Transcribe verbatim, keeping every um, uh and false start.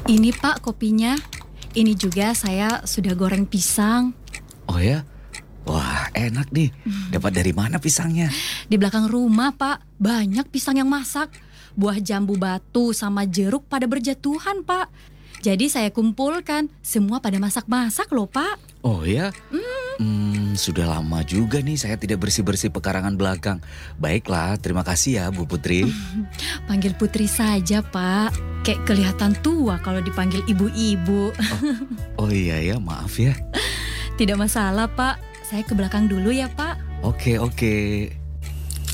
Ini Pak kopinya. Ini juga saya sudah goreng pisang. Oh ya? Wah, enak nih. Dapat dari mana pisangnya? Di belakang rumah Pak, banyak pisang yang masak. Buah jambu batu sama jeruk pada berjatuhan Pak. Jadi saya kumpulkan, semua pada masak-masak loh Pak. Oh ya? Hmm, sudah lama juga nih saya tidak bersih-bersih pekarangan belakang. Baiklah, terima kasih ya Bu Putri. Panggil Putri saja Pak. Kayak kelihatan tua kalau dipanggil ibu-ibu. Oh iya ya, maaf ya. Tidak masalah Pak, saya ke belakang dulu ya Pak. Oke, oke.